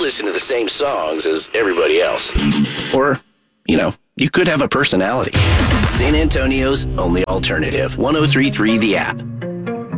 listen to the same songs as everybody else. Or, you could have a personality. San Antonio's only alternative. 103.3 The App.